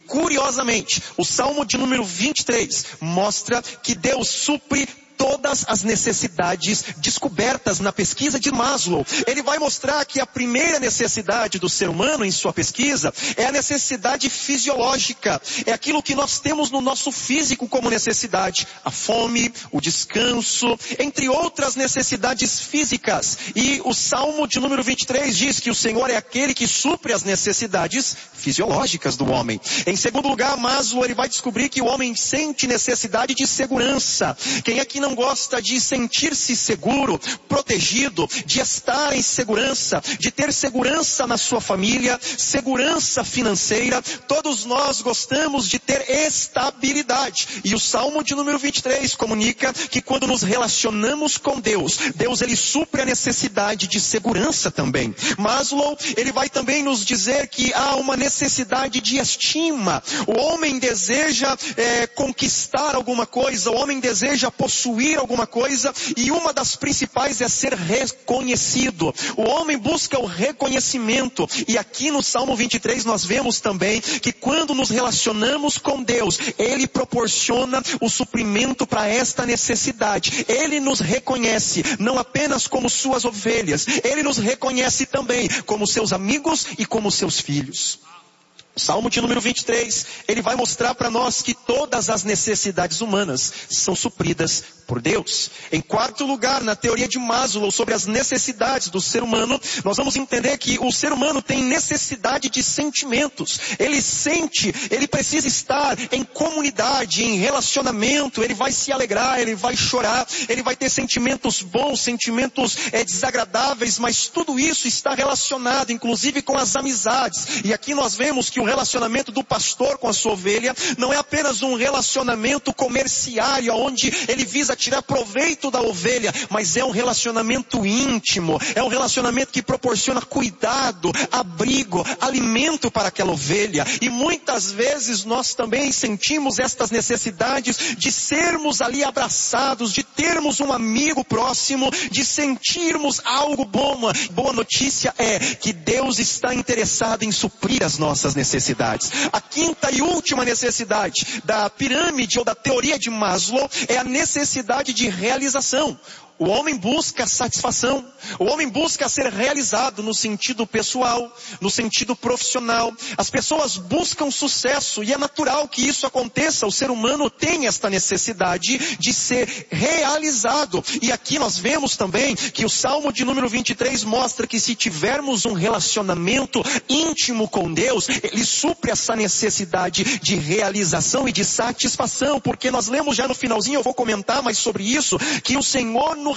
curiosamente, o Salmo de número 23 mostra que Deus supre todas as necessidades descobertas na pesquisa de Maslow. Ele vai mostrar que a primeira necessidade do ser humano em sua pesquisa é a necessidade fisiológica. É aquilo que nós temos no nosso físico como necessidade. A fome, o descanso, entre outras necessidades físicas. E o Salmo de número 23 diz que o Senhor é aquele que supre as necessidades fisiológicas do homem. Em segundo lugar, Maslow ele vai descobrir que o homem sente necessidade de segurança. Quem é que não gosta de sentir-se seguro, protegido, de estar em segurança, de ter segurança na sua família, segurança financeira? Todos nós gostamos de ter estabilidade. E o Salmo de número 23 comunica que quando nos relacionamos com Deus, Deus ele supre a necessidade de segurança também. Maslow, ele vai também nos dizer que há uma necessidade de estima. O homem deseja conquistar alguma coisa, o homem deseja possuir alguma coisa, e uma das principais é ser reconhecido. O homem busca o reconhecimento, e aqui no Salmo 23 nós vemos também que quando nos relacionamos com Deus, Ele proporciona o suprimento para esta necessidade. Ele nos reconhece, não apenas como suas ovelhas, Ele nos reconhece também como seus amigos e como seus filhos. O Salmo de número 23, ele vai mostrar para nós que todas as necessidades humanas são supridas por Deus. Em quarto lugar, na teoria de Maslow sobre as necessidades do ser humano, nós vamos entender que o ser humano tem necessidade de sentimentos. Ele sente, ele precisa estar em comunidade, em relacionamento, ele vai se alegrar, ele vai chorar, ele vai ter sentimentos bons, sentimentos desagradáveis, mas tudo isso está relacionado, inclusive com as amizades. E aqui nós vemos que o relacionamento do pastor com a sua ovelha não é apenas um relacionamento comerciário, onde ele visa tirar proveito da ovelha, mas é um relacionamento íntimo, é um relacionamento que proporciona cuidado, abrigo, alimento para aquela ovelha. E muitas vezes nós também sentimos estas necessidades de sermos ali abraçados, de termos um amigo próximo, de sentirmos algo bom. Uma boa notícia é que Deus está interessado em suprir as nossas necessidades. A quinta e última necessidade da pirâmide ou da teoria de Maslow é a necessidade de realização. O homem busca satisfação, o homem busca ser realizado no sentido pessoal, no sentido profissional. As pessoas buscam sucesso e é natural que isso aconteça. O ser humano tem esta necessidade de ser realizado. E aqui nós vemos também que o Salmo de número 23 mostra que se tivermos um relacionamento íntimo com Deus, Ele supre essa necessidade de realização e de satisfação. Porque nós lemos já no finalzinho, eu vou comentar mais sobre isso, que o Senhor nos